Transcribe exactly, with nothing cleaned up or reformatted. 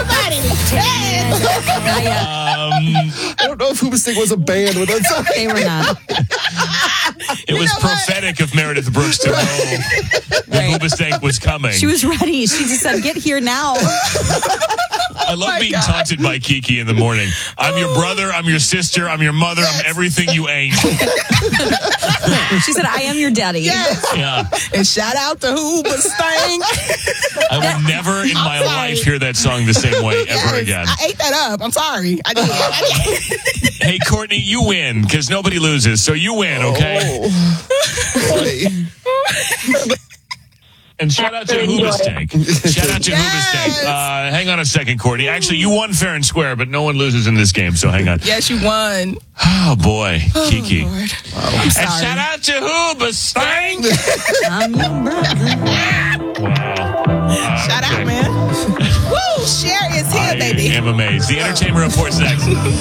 Somebody. Um, I don't know if Hoobastank was a band with that song. They were not. it was prophetic of Meredith Brooks to know when Hoobastank was coming. She was ready. She just said, get here now. I love being taunted by Kiki in the morning. I'm your brother, I'm your sister, I'm your mother, I'm everything you ain't. She said, I am your daddy. Yes. Yeah. And shout out to Hoobastank. I will never in my life hear that song the same way ever Yes, again. I ate that up. I'm sorry. I did. I did. Hey, Courtney, you win because nobody loses. So you win, okay? Oh. And shout out to Hoobastank. Shout out to Yes. Hoobastank. Uh, hang on a second, Courtney. Actually, you won fair and square, but no one loses in this game, so hang on. Yes, you won. Oh, boy. Kiki. Lord. I'm And sorry. shout out to Hoobastank. I'm your brother. Wow. Uh, Shout okay. out, man. Woo! Cher is here, I baby. am amazed. The Entertainment Report's next.